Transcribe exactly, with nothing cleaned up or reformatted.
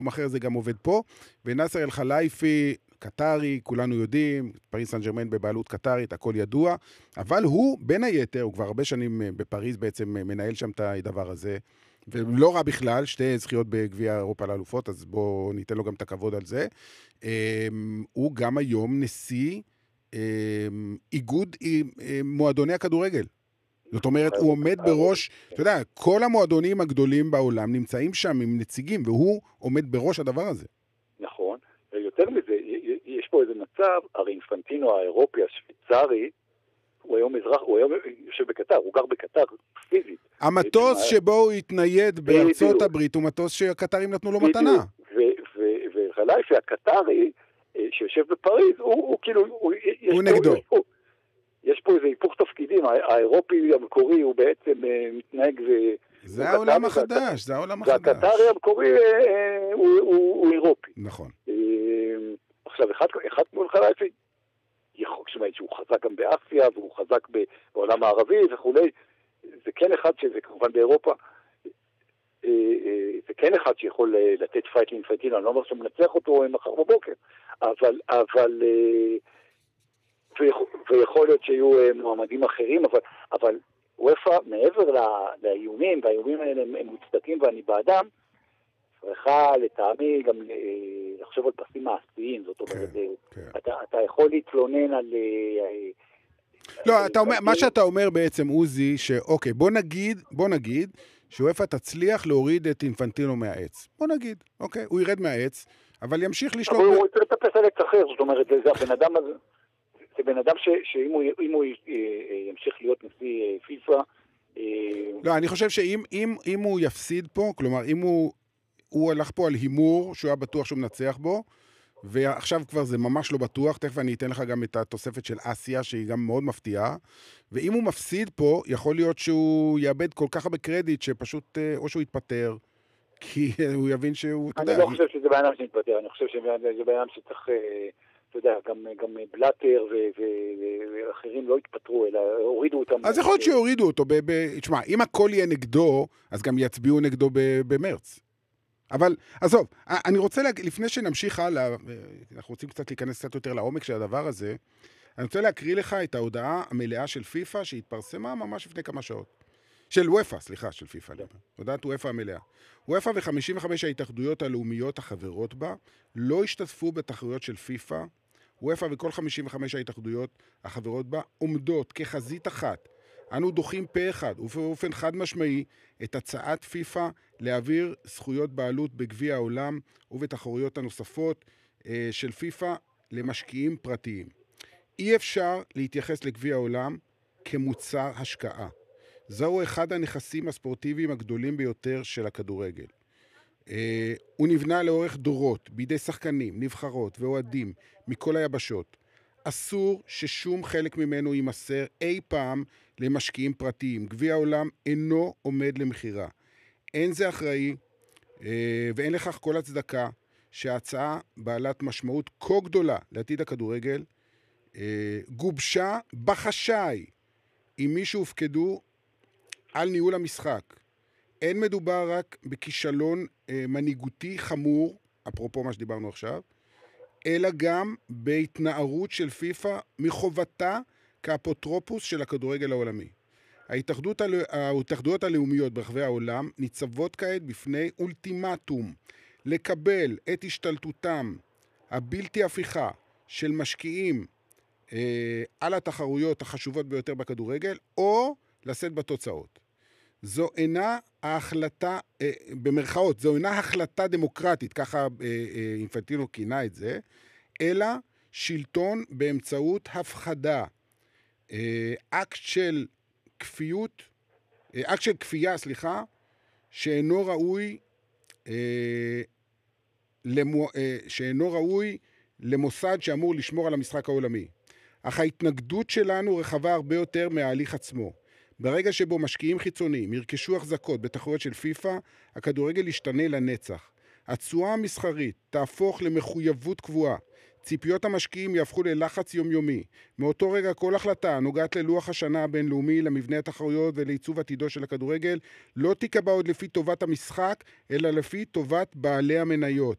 אחר זה גם עובד פה, ונאסר אל-חלייפי, קטרי, כולנו יודעים, פריז סן ז'רמן בבעלות קטרית, הכל ידוע, אבל הוא בין היתר, הוא כבר הרבה שנים בפריז בעצם מנהל שם את הדבר הזה, ולא רע בכלל, שתי זכיות בגביע אירופה לאלופות, אז בואו ניתן לו גם את הכבוד על זה. הוא גם היום נשיא איגוד מועדוני הכדורגל. זאת אומרת, הוא עומד בראש, אתה יודע, כל המועדונים הגדולים בעולם נמצאים שם עם נציגים, והוא עומד בראש הדבר הזה. נכון, ויותר מזה, יש פה איזה מצב, הרי אינפנטינו האירופי השוויצרי, הוא היום אזרח, הוא היום יושב בקטר, הוא גר בקטר פיזית. המטוס שבו הוא התנייד בארצות הברית, הוא מטוס שהקטרים נתנו לו מתנה. וחלייפי הקטרי, שיושב בפריז, הוא כאילו... הוא נגדו. יש פה איזה היפוך תפקידים, האירופי המקורי הוא בעצם מתנהג ו... זה העולם החדש, זה העולם החדש. והקטרי המקורי הוא אירופי. נכון. עכשיו, אחד כמו חלייפי, שהוא חזק גם באסיה, והוא חזק בעולם הערבי וכולי, זה כן אחד שזה כמובן באירופה, זה כן אחד שיכול לתת פייט לאינפנטינו, אני לא אומר שמנצח אותו מחר בבוקר, אבל, אבל, ויכול להיות שיהיו מועמדים אחרים, אבל, אבל וופא, מעבר לאיומים, והאיומים האלה הם מוצדקים ואני בעדם, צריכה לטעמי גם לחשוב על פסים מעשיים, זאת אומרת, אתה יכול להתלונן על... לא, מה שאתה אומר בעצם, עוזי, שאוקיי, בוא נגיד, בוא נגיד, שוופא תצליח להוריד את אינפנטינו מהעץ. בוא נגיד, אוקיי, הוא ירד מהעץ, אבל ימשיך לשלוט... אבל הוא צריך לטפס על עץ אחר, זאת אומרת, זה הבן אדם הזה, זה בן אדם שאם הוא ימשיך להיות נשיא פיפ"א... לא, אני חושב שאם הוא יפסיד פה, כלומר, אם הוא... הוא הלך פה על הימור, שהוא היה בטוח שהוא מנצח בו, ועכשיו כבר זה ממש לא בטוח, תכף אני אתן לך גם את התוספת של אסיה, שהיא גם מאוד מפתיעה, ואם הוא מפסיד פה, יכול להיות שהוא יאבד כל כך הרבה קרדיט, שפשוט, או שהוא יתפטר, כי הוא יבין שהוא... אני לא חושב שזה בעינם שיתפטר, אני חושב שזה בעינם שצריך, אתה יודע, גם בלאטר ואחרים לא יתפטרו, אלא הורידו אותם. אז יכול להיות שיורידו אותו, תשמע, אם הכל יהיה נגדו, אז גם יצביעו נגדו במרץ. אבל, עזוב, אני רוצה, להג... לפני שנמשיך הלאה, אנחנו רוצים קצת להיכנס קצת יותר לעומק של הדבר הזה, אני רוצה להקריא לך את ההודעה המלאה של פיפ"א, שהתפרסמה ממש לפני כמה שעות. של וופא, סליחה, של פיפ"א. הודעת וופא המלאה. וופא ו-חמישים וחמש ההתאחדויות הלאומיות החברות בה לא השתתפו בתחרויות של פיפ"א. וופא וכל חמישים וחמש ההתאחדויות החברות בה עומדות כחזית אחת. אנו דוחים פה אחד ובאופן חד משמעי את הצעת פיפ"א להעביר זכויות בעלות בגביע העולם ובתחרויות הנוספות אה, של פיפ"א למשקיעים פרטיים. אי אפשר להתייחס לגביע העולם כמוצר השקעה. זהו אחד הנכסים הספורטיביים הגדולים ביותר של הכדורגל. אה, הוא נבנה לאורך דורות בידי שחקנים, נבחרות ואוהדים מכל היבשות. אסור ששום חלק ממנו יימסר אי פעם למשקיעים פרטיים. גביע העולם אינו עומד למחירה. אין זה אחראי, ואין לכך כל הצדקה, שההצעה בעלת משמעות כה גדולה לעתיד הכדורגל, גובשה בחשאי עם מי שהופקדו על ניהול המשחק. אין מדובר רק בכישלון מנהיגותי חמור, אפרופו מה שדיברנו עכשיו, אלא גם בהתנערות של פיפ"א מחובתה כאפוטרופוס של הכדורגל העולמי. ההתאחדות, ההתאחדויות הלאומיות ברחבי העולם ניצבות כעת בפני אולטימטום לקבל את השתלטותם הבלתי הפיכה של משקיעים אה, על התחרויות החשובות ביותר בכדורגל, או לשאת בתוצאות. זו אינה ההחלטה, אה, במרכאות, זו אינה החלטה דמוקרטית, ככה אה, אה, אינפנטינו כינה את זה, אלא שלטון באמצעות הפחדה. אה, אקט של כפיות, אה, אקט של כפייה, סליחה, שאינו ראוי, אה, למו, אה, שאינו ראוי למוסד שאמור לשמור על המשחק העולמי. אך ההתנגדות שלנו רחבה הרבה יותר מההליך עצמו. ברגע שבו משקיעים חיצוניים ירכשו החזקות בתחרויות של פיפ"א, הכדורגל ישתנה לנצח. התשואה המסחרית תהפוך למחויבות קבועה. ציפיות המשקיעים יהפכו ללחץ יומיומי. מאותו רגע כל החלטה נוגעת ללוח השנה הבינלאומי, למבנה התחרויות ולעיצוב עתידו של הכדורגל, לא תיקבע עוד לפי טובת המשחק, אלא לפי טובת בעלי המניות.